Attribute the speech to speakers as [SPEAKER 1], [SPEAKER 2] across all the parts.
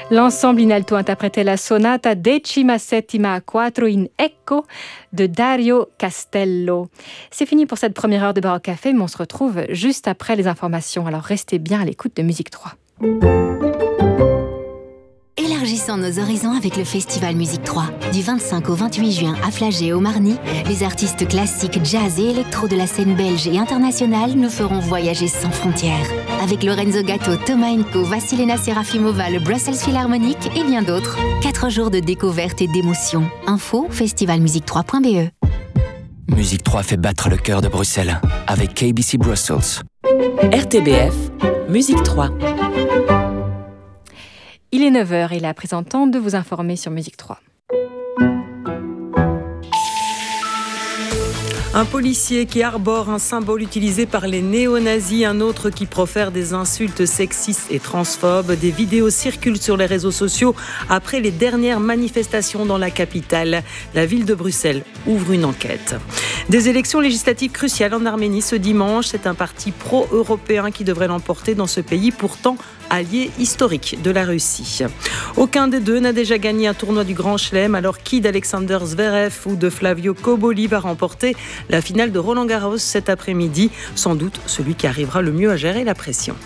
[SPEAKER 1] L'ensemble in alto interprétait la sonata Decima Settima a Quattro in Ecco de Dario Castello. C'est fini pour cette première heure de Baroque Café, mais on se retrouve juste après les informations. Alors restez bien à l'écoute de Musique 3.
[SPEAKER 2] Élargissons nos horizons avec le Festival Musique 3. Du 25 au 28 juin à Flagey au Marny, les artistes classiques, jazz et électro de la scène belge et internationale nous feront voyager sans frontières. Avec Lorenzo Gatto, Thomas Enko, Vassilena Serafimova, le Brussels Philharmonic et bien d'autres. 4 jours de découverte et d'émotion. Info festivalmusique3.be.
[SPEAKER 3] Musique 3 fait battre le cœur de Bruxelles avec KBC Brussels.
[SPEAKER 4] RTBF, Musique 3.
[SPEAKER 1] Il est 9h et il est à présent temps de vous informer sur Musique 3.
[SPEAKER 5] Un policier qui arbore un symbole utilisé par les néo-nazis, un autre qui profère des insultes sexistes et transphobes. Des vidéos circulent sur les réseaux sociaux après les dernières manifestations dans la capitale. La ville de Bruxelles ouvre une enquête. Des élections législatives cruciales en Arménie ce dimanche. C'est un parti pro-européen qui devrait l'emporter dans ce pays, pourtant allié historique de la Russie. Aucun des deux n'a déjà gagné un tournoi du Grand Chelem, alors qui d'Alexander Zverev ou de Flavio Cobolli va remporter la finale de Roland-Garros cet après-midi? Sans doute celui qui arrivera le mieux à gérer la pression.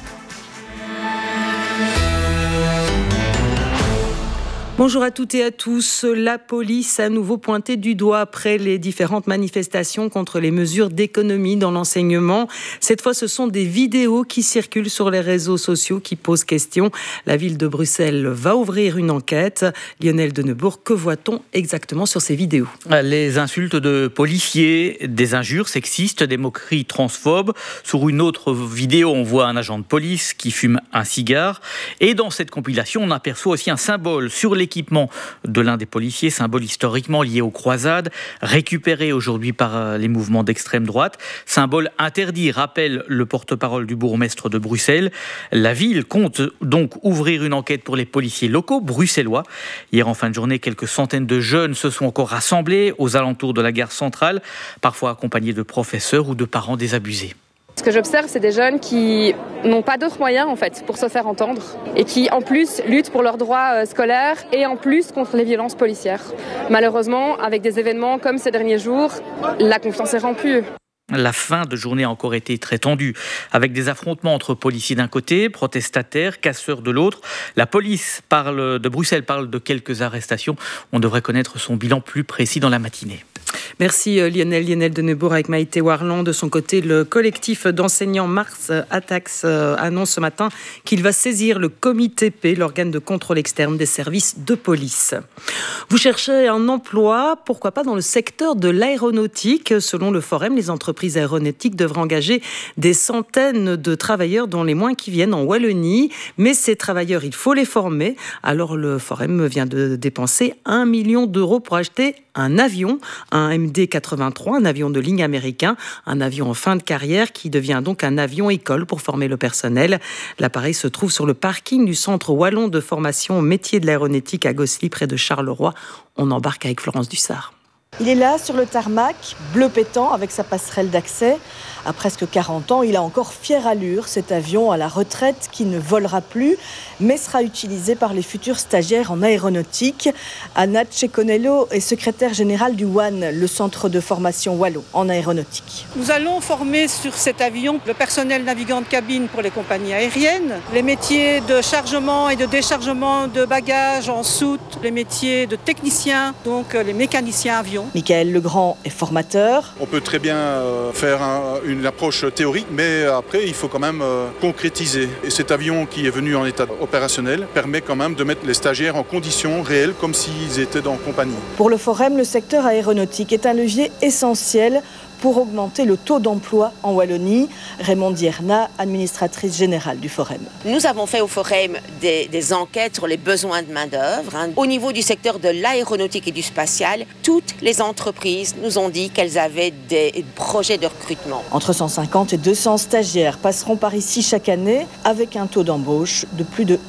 [SPEAKER 5] Bonjour à toutes et à tous. La police a à nouveau pointé du doigt après les différentes manifestations contre les mesures d'économie dans l'enseignement. Cette fois, ce sont des vidéos qui circulent sur les réseaux sociaux qui posent question. La ville de Bruxelles va ouvrir une enquête. Lionel Denebourg, que voit-on exactement sur ces vidéos?
[SPEAKER 6] Les insultes de policiers, des injures sexistes, des moqueries transphobes. Sur une autre vidéo, on voit un agent de police qui fume un cigare. Et dans cette compilation, on aperçoit aussi un symbole sur l'équipement de l'un des policiers, symbole historiquement lié aux croisades, récupéré aujourd'hui par les mouvements d'extrême droite. Symbole interdit, rappelle le porte-parole du bourgmestre de Bruxelles. La ville compte donc ouvrir une enquête pour les policiers locaux bruxellois. Hier en fin de journée, quelques centaines de jeunes se sont encore rassemblés aux alentours de la gare centrale, parfois accompagnés de professeurs ou de parents désabusés.
[SPEAKER 7] Ce que j'observe, c'est des jeunes qui n'ont pas d'autres moyens en fait pour se faire entendre et qui en plus luttent pour leurs droits scolaires et en plus contre les violences policières. Malheureusement, avec des événements comme ces derniers jours, la confiance est rompue.
[SPEAKER 6] La fin de journée a encore été très tendue, avec des affrontements entre policiers d'un côté, protestataires, casseurs de l'autre. La police de Bruxelles parle de quelques arrestations. On devrait connaître son bilan plus précis dans la matinée.
[SPEAKER 5] Merci Lionel Denebourg avec Maïté Warland. De son côté, le collectif d'enseignants Mars Attacks annonce ce matin qu'il va saisir le comité P, l'organe de contrôle externe des services de police. Vous cherchez un emploi, pourquoi pas dans le secteur de l'aéronautique? Selon le Forum, les entreprises aéronautiques devraient engager des centaines de travailleurs, dont les moins qui viennent en Wallonie. Mais ces travailleurs, il faut les former. Alors le Forum vient de dépenser 1 million d'euros pour acheter un avion, un MD-83, un avion de ligne américain, un avion en fin de carrière qui devient donc un avion école pour former le personnel. L'appareil se trouve sur le parking du centre wallon de formation au métier de l'aéronautique à Gosselies, près de Charleroi. On embarque avec Florence Dussard.
[SPEAKER 8] Il est là sur le tarmac, bleu pétant avec sa passerelle d'accès. À presque 40 ans, il a encore fière allure, cet avion à la retraite qui ne volera plus, mais sera utilisé par les futurs stagiaires en aéronautique. Anna Ceconello est secrétaire générale du WAN, le centre de formation wallon en aéronautique.
[SPEAKER 9] Nous allons former sur cet avion le personnel navigant de cabine pour les compagnies aériennes, les métiers de chargement et de déchargement de bagages en soute, les métiers de techniciens, donc les mécaniciens avions.
[SPEAKER 8] Michael Legrand est formateur.
[SPEAKER 10] On peut très bien faire une approche théorique, mais après, il faut quand même concrétiser. Et cet avion qui est venu en état opérationnel permet quand même de mettre les stagiaires en conditions réelles, comme s'ils étaient dans compagnie.
[SPEAKER 8] Pour le Forum, le secteur aéronautique est un levier essentiel pour augmenter le taux d'emploi en Wallonie. Raymond Dierna, administratrice générale du Forum.
[SPEAKER 11] Nous avons fait au Forum des enquêtes sur les besoins de main-d'œuvre. Au niveau du secteur de l'aéronautique et du spatial, toutes les entreprises nous ont dit qu'elles avaient des projets de recrutement.
[SPEAKER 8] Entre 150 et 200 stagiaires passeront par ici chaque année avec un taux d'embauche de plus de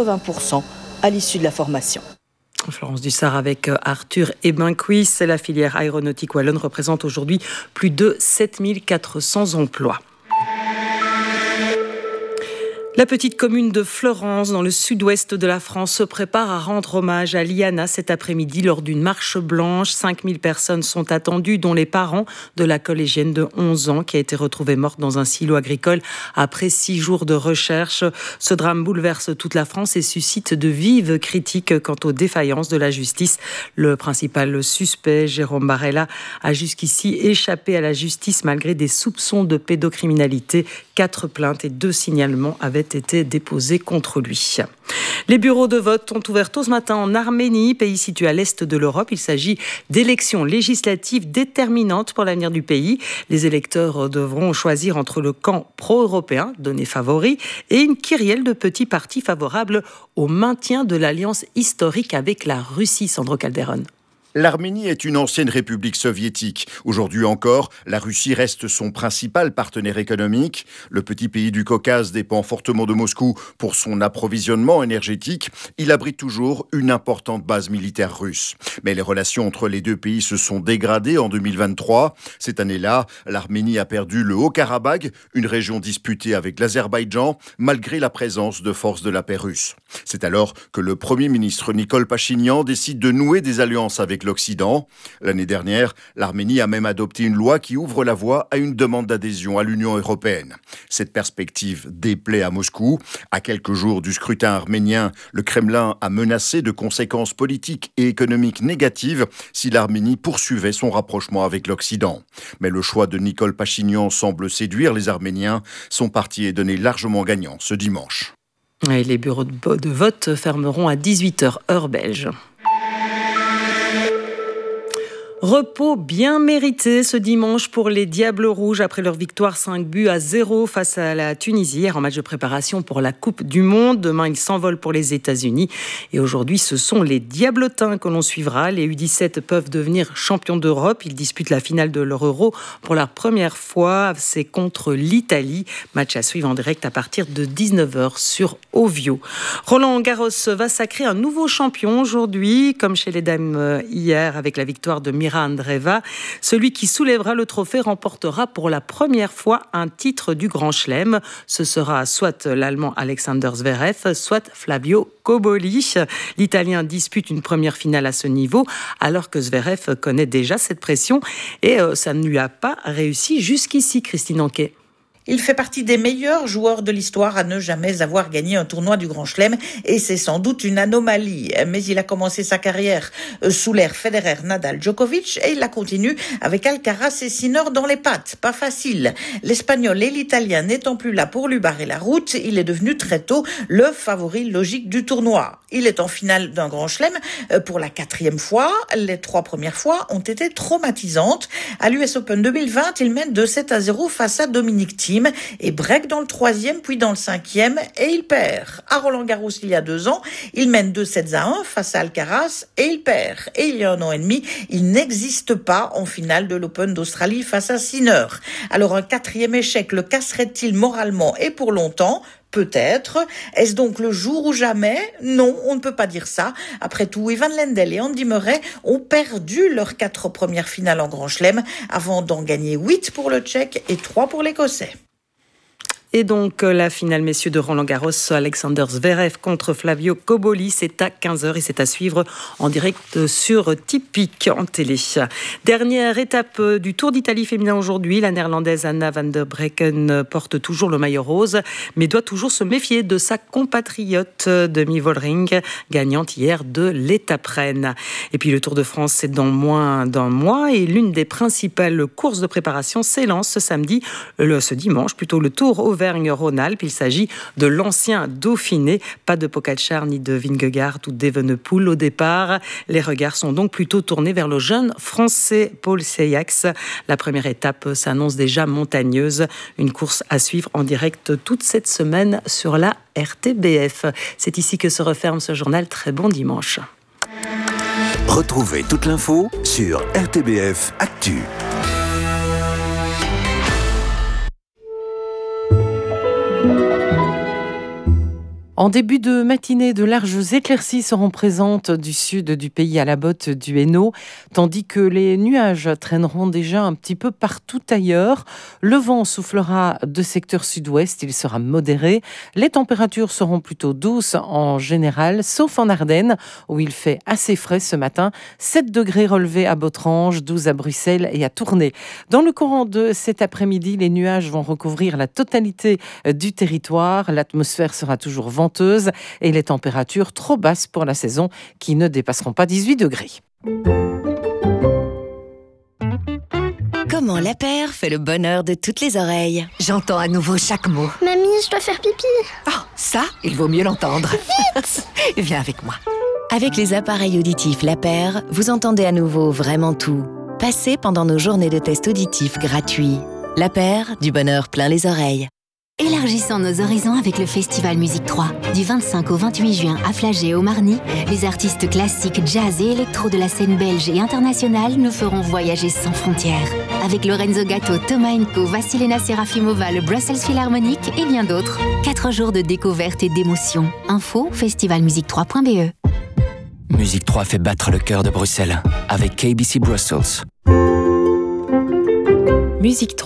[SPEAKER 8] 80% à l'issue de la formation.
[SPEAKER 5] Florence Dussard avec Arthur Ebenquis. La filière aéronautique wallonne représente aujourd'hui plus de 7400 emplois. La petite commune de Fleurance, dans le sud-ouest de la France, se prépare à rendre hommage à Liana cet après-midi lors d'une marche blanche. 5000 personnes sont attendues, dont les parents de la collégienne de 11 ans qui a été retrouvée morte dans un silo agricole après 6 jours de recherche. Ce drame bouleverse toute la France et suscite de vives critiques quant aux défaillances de la justice. Le principal suspect, Jérôme Barella, a jusqu'ici échappé à la justice malgré des soupçons de pédocriminalité. 4 plaintes et 2 signalements avaient été déposés contre lui. Les bureaux de vote ont ouvert tôt ce matin en Arménie, pays situé à l'est de l'Europe. Il s'agit d'élections législatives déterminantes pour l'avenir du pays. Les électeurs devront choisir entre le camp pro-européen, donné favori, et une kyrielle de petits partis favorables au maintien de l'alliance historique avec la Russie. Sandro Calderon.
[SPEAKER 12] L'Arménie est une ancienne république soviétique. Aujourd'hui encore, la Russie reste son principal partenaire économique. Le petit pays du Caucase dépend fortement de Moscou pour son approvisionnement énergétique. Il abrite toujours une importante base militaire russe. Mais les relations entre les deux pays se sont dégradées en 2023. Cette année-là, l'Arménie a perdu le Haut-Karabagh, une région disputée avec l'Azerbaïdjan, malgré la présence de forces de la paix russe. C'est alors que le Premier ministre Nikol Pachinian décide de nouer des alliances avec l'Occident. L'année dernière, l'Arménie a même adopté une loi qui ouvre la voie à une demande d'adhésion à l'Union européenne. Cette perspective déplaît à Moscou. À quelques jours du scrutin arménien, le Kremlin a menacé de conséquences politiques et économiques négatives si l'Arménie poursuivait son rapprochement avec l'Occident. Mais le choix de Nikol Pachinian semble séduire les Arméniens. Son parti est donné largement gagnant ce dimanche.
[SPEAKER 5] Et les bureaux de vote fermeront à 18h, heure belge. Repos bien mérité ce dimanche pour les Diables Rouges après leur victoire 5-0 face à la Tunisie hier en match de préparation pour la Coupe du Monde. Demain, ils s'envolent pour les États-Unis. Et aujourd'hui, ce sont les Diablotins que l'on suivra. Les U17 peuvent devenir champions d'Europe. Ils disputent la finale de leur Euro pour la première fois. C'est contre l'Italie. Match à suivre en direct à partir de 19h sur Ovio. Roland Garros va sacrer un nouveau champion aujourd'hui, comme chez les dames hier avec la victoire de Mira Andreeva. Celui qui soulèvera le trophée remportera pour la première fois un titre du Grand Chelem. Ce sera soit l'Allemand Alexander Zverev, soit Flavio Cobolli. L'Italien dispute une première finale à ce niveau, alors que Zverev connaît déjà cette pression et ça ne lui a pas réussi jusqu'ici, Christine Anquet.
[SPEAKER 13] Il fait partie des meilleurs joueurs de l'histoire à ne jamais avoir gagné un tournoi du Grand Chelem et c'est sans doute une anomalie. Mais il a commencé sa carrière sous l'ère Federer, Nadal, Djokovic et il la continue avec Alcaraz et Sinner dans les pattes. Pas facile. L'Espagnol et l'Italien n'étant plus là pour lui barrer la route, il est devenu très tôt le favori logique du tournoi. Il est en finale d'un Grand Chelem pour la 4e fois. Les 3 premières fois ont été traumatisantes. À l'US Open 2020, il mène 2-7-0 face à Dominic Thiem et break dans le 3e puis dans le 5e et il perd. À Roland-Garros il y a 2 ans, il mène 2-7-1 face à Alcaraz et il perd. Et il y a 1 an et demi, il n'existe pas en finale de l'Open d'Australie face à Sinner. Alors un 4e échec le casserait-il moralement et pour longtemps ? Peut-être. Est-ce donc le jour ou jamais ? Non, on ne peut pas dire ça. Après tout, Ivan Lendl et Andy Murray ont perdu leurs 4 premières finales en Grand Chelem avant d'en gagner 8 pour le Tchèque et 3 pour l'Écossais.
[SPEAKER 5] Et donc, la finale, messieurs, de Roland-Garros, Alexander Zverev contre Flavio Cobolli, c'est à 15h et c'est à suivre en direct sur Typique en télé. Dernière étape du Tour d'Italie féminin aujourd'hui. La néerlandaise Anna van der Breggen porte toujours le maillot rose, mais doit toujours se méfier de sa compatriote Demi Vollering, gagnante hier de l'étape reine. Et puis, le Tour de France, c'est dans moins d'un mois et l'une des principales courses de préparation s'élance ce dimanche, plutôt le Tour Auvergne-Rhône-Alpes. Il s'agit de l'ancien Dauphiné. Pas de Pogačar ni de Vingegaard ou d'Evenepoel au départ. Les regards sont donc plutôt tournés vers le jeune français Paul Seillax. La première étape s'annonce déjà montagneuse. Une course à suivre en direct toute cette semaine sur la RTBF. C'est ici que se referme ce journal. Très bon dimanche.
[SPEAKER 14] Retrouvez toute l'info sur RTBF Actu.
[SPEAKER 15] En début de matinée, de larges éclaircies seront présentes du sud du pays à la botte du Hainaut, tandis que les nuages traîneront déjà un petit peu partout ailleurs. Le vent soufflera de secteur sud-ouest, il sera modéré. Les températures seront plutôt douces en général, sauf en Ardennes, où il fait assez frais ce matin. 7 degrés relevés à Botrange, 12 à Bruxelles et à Tournai. Dans le courant de cet après-midi, les nuages vont recouvrir la totalité du territoire. L'atmosphère sera toujours venteuse et les températures trop basses pour la saison qui ne dépasseront pas 18 degrés.
[SPEAKER 16] Comment La Paire fait le bonheur de toutes les oreilles. J'entends à nouveau chaque mot.
[SPEAKER 17] Mamie, je dois faire pipi.
[SPEAKER 16] Oh, ça, il vaut mieux l'entendre. Vite. Viens avec moi. Avec les appareils auditifs La Paire, vous entendez à nouveau vraiment tout. Passez pendant nos journées de tests auditifs gratuits. La Paire, du bonheur plein les oreilles.
[SPEAKER 2] Élargissons nos horizons avec le Festival Musique 3. Du 25 au 28 juin à Flagey et au Marny, les artistes classiques, jazz et électro de la scène belge et internationale nous feront voyager sans frontières. Avec Lorenzo Gatto, Thomas Enko, Vassilena Serafimova, le Brussels Philharmonic et bien d'autres. 4 jours de découverte et d'émotion. Info festivalmusique3.be.
[SPEAKER 3] Musique 3 fait battre le cœur de Bruxelles avec KBC Brussels.
[SPEAKER 4] Musique 3.